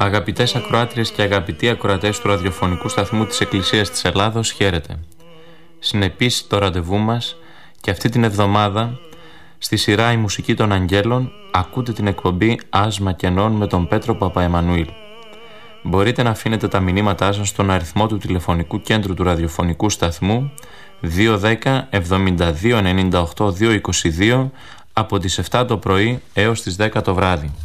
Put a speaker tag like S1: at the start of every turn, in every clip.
S1: Αγαπητές ακροάτριες και αγαπητοί ακροατές του ραδιοφωνικού σταθμού της Εκκλησίας της Ελλάδος, χαίρετε. Συνεπίσει το ραντεβού μας και αυτή την εβδομάδα στη σειρά «Η Μουσική των Αγγέλων» ακούτε την εκπομπή «Άσμα Κενών» με τον Πέτρο Παπαεμμανουήλ. Μπορείτε να αφήνετε τα μηνύματά σας στον αριθμό του τηλεφωνικού κέντρου του ραδιοφωνικού σταθμού 210 72 98 222 από τις 7 το πρωί έως τις 10 το βράδυ.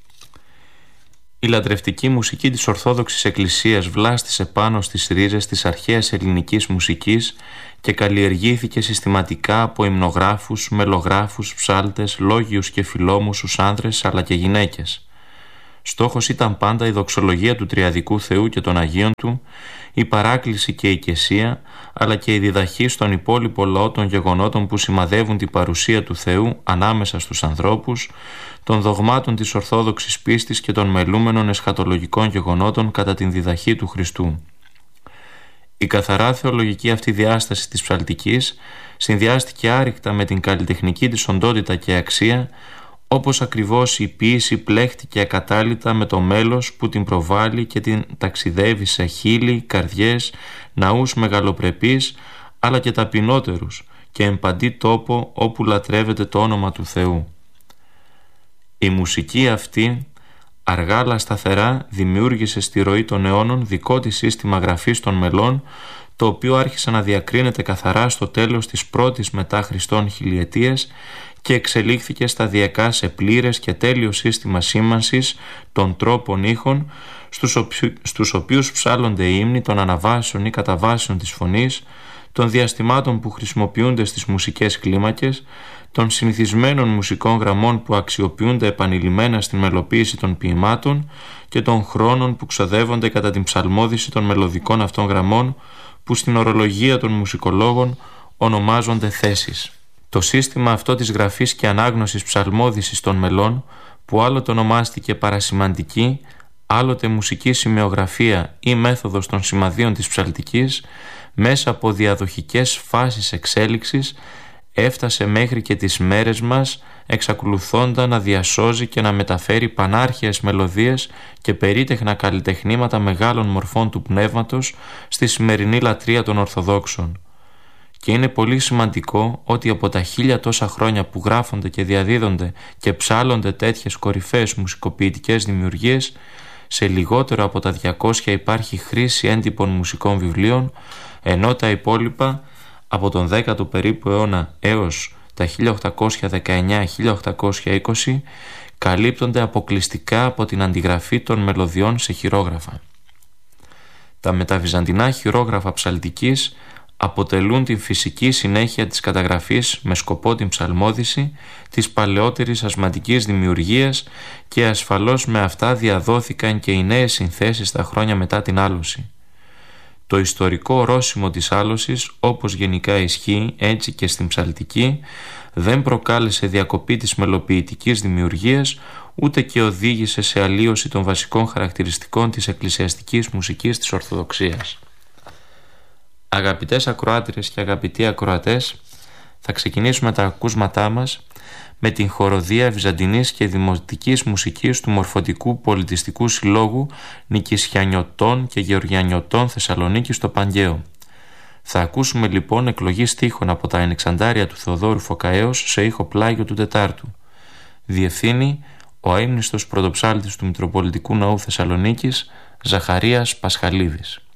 S1: Η λατρευτική μουσική της Ορθόδοξης Εκκλησίας βλάστησε πάνω στις ρίζες της αρχαίας ελληνικής μουσικής και καλλιεργήθηκε συστηματικά από υμνογράφους, μελογράφους, ψάλτες, λόγιους και φιλόμουσους άνδρες αλλά και γυναίκες. Στόχος ήταν πάντα η δοξολογία του Τριαδικού Θεού και των Αγίων Του, η παράκληση και η οικεσία, αλλά και η διδαχή στον υπόλοιπο λαό των γεγονότων που σημαδεύουν την παρουσία του Θεού ανάμεσα στους ανθρώπους, των δογμάτων της Ορθόδοξης πίστης και των μελούμενων εσχατολογικών γεγονότων κατά την διδαχή του Χριστού. Η καθαρά θεολογική αυτή διάσταση της ψαλτικής συνδυάστηκε άρρηκτα με την καλλιτεχνική της οντότητα και αξία, όπως ακριβώς η ποίηση πλέχτηκε ακατάλητα με το μέλος που την προβάλλει και την ταξιδεύει σε χείλη, καρδιές, ναούς μεγαλοπρεπείς, αλλά και ταπεινότερους και εμπαντή τόπο όπου λατρεύεται το όνομα του Θεού. Η μουσική αυτή, αργά αλλά σταθερά, δημιούργησε στη ροή των αιώνων δικό της σύστημα γραφής των μελών, το οποίο άρχισε να διακρίνεται καθαρά στο τέλος της πρώτης μετά Χριστόν χιλιετίας και εξελίχθηκε σταδιακά σε πλήρες και τέλειο σύστημα σήμανσης των τρόπων ήχων στους οποίους ψάλλονται οι ύμνοι των αναβάσεων ή καταβάσεων της φωνής, των διαστημάτων που χρησιμοποιούνται στις μουσικές κλίμακες, των συνηθισμένων μουσικών γραμμών που αξιοποιούνται επανειλημμένα στην μελοποίηση των ποιημάτων και των χρόνων που ξοδεύονται κατά την ψαλμόδηση των μελωδικών αυτών γραμμών που στην ορολογία των μουσικολόγων ονομάζονται θέσεις. Το σύστημα αυτό της γραφής και ανάγνωσης ψαλμόδησης των μελών, που άλλοτε ονομάστηκε παρασημαντική, άλλοτε μουσική σημεογραφία ή μέθοδος των σημαδίων της ψαλτικής, μέσα από διαδοχικές φάσεις εξέλιξης έφτασε μέχρι και τις μέρες μας, εξακολουθώντα να διασώζει και να μεταφέρει πανάρχαιες μελωδίες και περίτεχνα καλλιτεχνήματα μεγάλων μορφών του πνεύματος στη σημερινή λατρεία των Ορθοδόξων. Και είναι πολύ σημαντικό ότι από τα 1000 τόσα χρόνια που γράφονται και διαδίδονται και ψάλλονται τέτοιες κορυφαίες μουσικοποιητικές δημιουργίες, σε λιγότερο από τα 200 υπάρχει χρήση έντυπων μουσικών βιβλίων, ενώ τα υπόλοιπα από τον 10ο περίπου αιώνα έως τα 1819-1820 καλύπτονται αποκλειστικά από την αντιγραφή των μελωδιών σε χειρόγραφα. Τα μεταβυζαντινά χειρόγραφα ψαλτικής αποτελούν την φυσική συνέχεια της καταγραφής με σκοπό την ψαλμόδηση της παλαιότερης ασματικής δημιουργίας και ασφαλώς με αυτά διαδόθηκαν και οι νέες συνθέσεις τα χρόνια μετά την άλωση. Το ιστορικό ορόσημο της άλωσης, όπως γενικά ισχύει έτσι και στην ψαλτική, δεν προκάλεσε διακοπή της μελοποιητικής δημιουργίας, ούτε και οδήγησε σε αλλίωση των βασικών χαρακτηριστικών της εκκλησιαστικής μουσικής της Ορθοδοξίας. Αγαπητές ακροάτριες και αγαπητοί ακροατές, θα ξεκινήσουμε τα ακούσματά μας με την χοροδία βυζαντινής και δημοτικής μουσικής του Μορφωτικού Πολιτιστικού Συλλόγου Νικησιανιωτών και Γεωργιανιωτών Θεσσαλονίκη στο Παγκαίο. Θα ακούσουμε λοιπόν εκλογή στίχων από τα Ενεξαντάρια του Θεοδόρου Φωκαέως σε ήχο πλάγιο του Τετάρτου. Διευθύνει ο αείμνηστος πρωτοψάλτης του Μητροπολιτικού Ναού Θεσσαλονίκης, Ζαχαρίας Πασχαλίδης.